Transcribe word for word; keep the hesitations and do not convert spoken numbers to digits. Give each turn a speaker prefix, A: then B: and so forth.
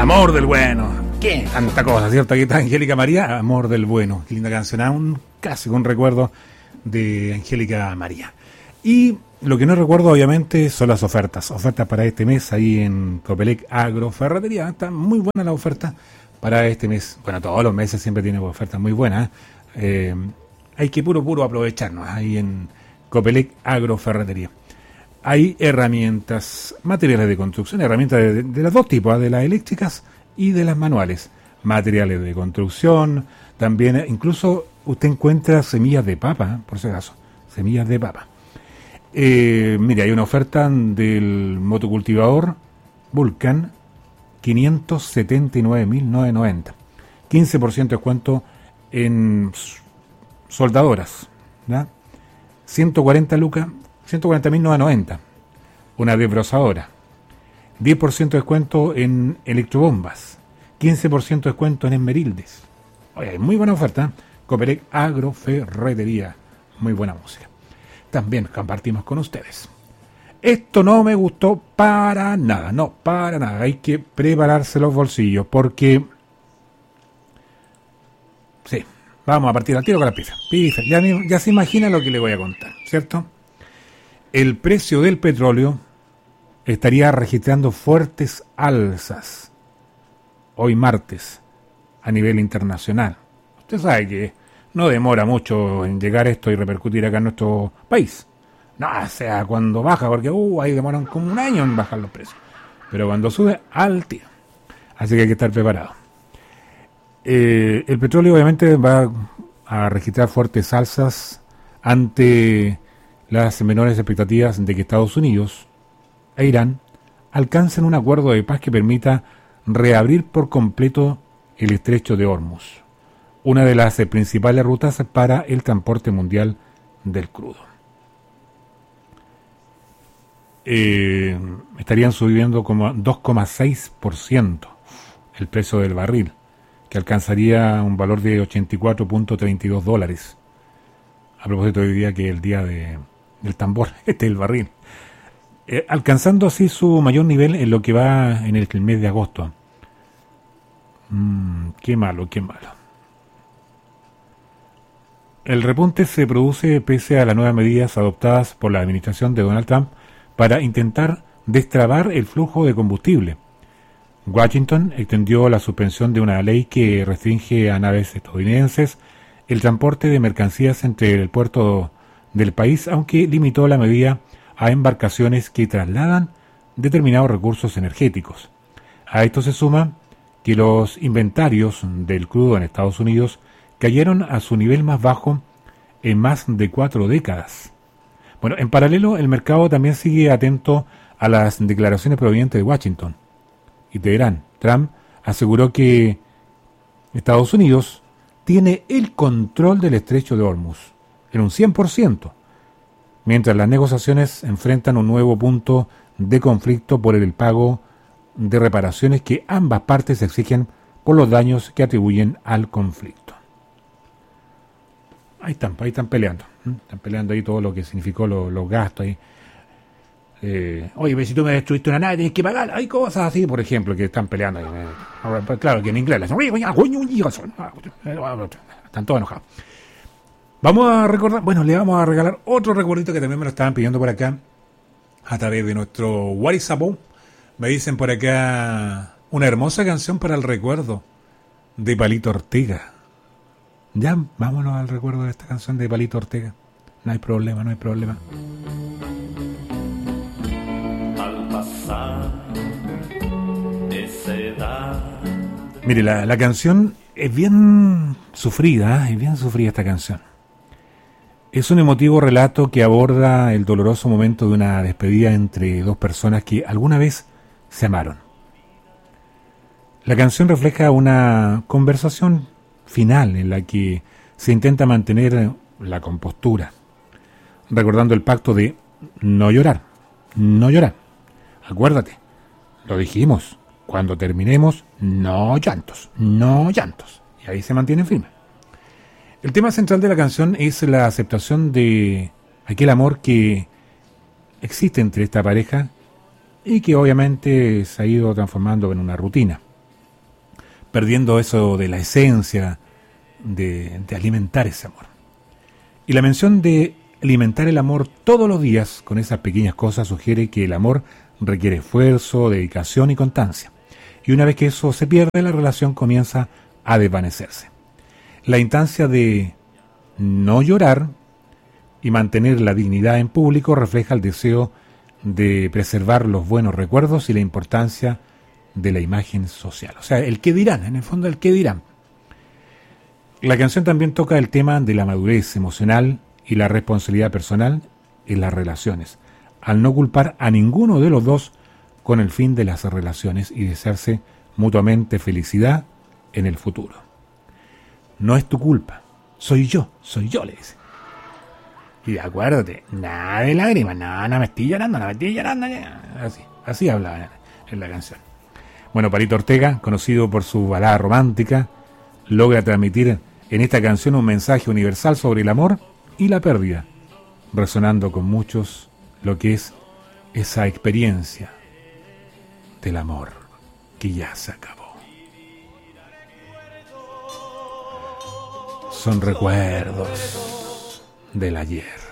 A: Amor del bueno. ¿Qué? Tanta cosa, ¿cierto? Aquí está Angélica María, Amor del bueno. Qué linda canción, ¿eh? Un clásico, un recuerdo de Angélica María. Y lo que no recuerdo, obviamente, son las ofertas. Ofertas para este mes ahí en Copelec Agroferretería. Está muy buena la oferta para este mes. Bueno, todos los meses siempre tienen ofertas muy buenas. Eh, hay que puro, puro aprovecharnos ahí en Copelec Agroferretería. Hay herramientas, materiales de construcción, herramientas de, de los dos tipos, de las eléctricas y de las manuales. Materiales de construcción, también incluso usted encuentra semillas de papa, por si acaso, semillas de papa. Eh, mire, hay una oferta del motocultivador Vulcan, quinientos setenta y nueve mil novecientos noventa. quince por ciento de descuento en soldadoras, ¿ya? ciento cuarenta lucas, ciento cuarenta mil novecientos noventa. Una desbrozadora. diez por ciento de descuento en electrobombas. quince por ciento de descuento en esmerildes. Oye, muy buena oferta, ¿eh? Copelec Agroferretería. Muy buena música. También compartimos con ustedes. Esto no me gustó para nada, no, para nada. Hay que prepararse los bolsillos porque... Sí, vamos a partir al tiro con la pizza. Pizza, ya, ya se imagina lo que le voy a contar, ¿cierto? El precio del petróleo estaría registrando fuertes alzas hoy martes a nivel internacional. Usted sabe que no demora mucho en llegar esto y repercutir acá en nuestro país. No, o sea, cuando baja, porque uh, ahí demoran como un año en bajar los precios. Pero cuando sube, al tiro. Así que hay que estar preparado. Eh, el petróleo obviamente va a registrar fuertes alzas ante las menores expectativas de que Estados Unidos e Irán alcancen un acuerdo de paz que permita reabrir por completo el estrecho de Hormuz, una de las principales rutas para el transporte mundial del crudo. Eh, estarían subiendo como dos coma seis por ciento el precio del barril, que alcanzaría un valor de ochenta y cuatro punto treinta y dos dólares. A propósito, hoy día que es el día de, del tambor, este es el barril. Eh, alcanzando así su mayor nivel en lo que va en el, el mes de agosto. Mm, qué malo, qué malo. El repunte se produce pese a las nuevas medidas adoptadas por la administración de Donald Trump para intentar destrabar el flujo de combustible. Washington extendió la suspensión de una ley que restringe a naves estadounidenses el transporte de mercancías entre el puerto del país, aunque limitó la medida a embarcaciones que trasladan determinados recursos energéticos. A esto se suma que los inventarios del crudo en Estados Unidos cayeron a su nivel más bajo en más de cuatro décadas. Bueno, en paralelo, el mercado también sigue atento a las declaraciones provenientes de Washington y Teherán. Trump aseguró que Estados Unidos tiene el control del estrecho de Hormuz en un cien por ciento, mientras las negociaciones enfrentan un nuevo punto de conflicto por el pago de reparaciones que ambas partes exigen por los daños que atribuyen al conflicto. Ahí están, ahí están peleando. ¿eh? Están peleando ahí todo lo que significó lo, los gastos. Ahí. Eh, Oye, pero si tú me destruiste una nave, tienes que pagar. Hay cosas así, por ejemplo, que están peleando. Ahí. Ahora, pues, claro que en inglés están todos enojados. Vamos a recordar, bueno, le vamos a regalar otro recuerdito que también me lo estaban pidiendo por acá a través de nuestro WhatsApp. Me dicen por acá una hermosa canción para el recuerdo de Palito Ortega. Ya, vámonos al recuerdo de esta canción de Palito Ortega. No hay problema, no hay problema.
B: Al pasar esa edad.
A: Mire, la, la canción es bien sufrida, ¿eh? es bien sufrida esta canción. Es un emotivo relato que aborda el doloroso momento de una despedida entre dos personas que alguna vez se amaron. La canción refleja una conversación final en la que se intenta mantener la compostura, recordando el pacto de no llorar, no llorar. Acuérdate, lo dijimos, cuando terminemos, no llantos, no llantos. Y ahí se mantiene firme. El tema central de la canción es la aceptación de aquel amor que existe entre esta pareja y que obviamente se ha ido transformando en una rutina. perdiendo eso de la esencia de, de alimentar ese amor. Y la mención de alimentar el amor todos los días con esas pequeñas cosas sugiere que el amor requiere esfuerzo, dedicación y constancia. Y una vez que eso se pierde, la relación comienza a desvanecerse. La instancia de no llorar y mantener la dignidad en público refleja el deseo de preservar los buenos recuerdos y la importancia de la imagen social. O sea, el qué dirán, en el fondo el qué dirán. La canción también toca el tema de la madurez emocional y la responsabilidad personal en las relaciones, al no culpar a ninguno de los dos con el fin de las relaciones y desearse mutuamente felicidad en el futuro. No es tu culpa, soy yo, soy yo, le dice. Y acuérdate, nada de lágrimas, no, no me estoy llorando, no me estoy llorando. Así, así habla en la canción. Bueno, Palito Ortega, conocido por su balada romántica, logra transmitir en esta canción un mensaje universal sobre el amor y la pérdida, resonando con muchos lo que es esa experiencia del amor que ya se acabó. Son recuerdos del ayer.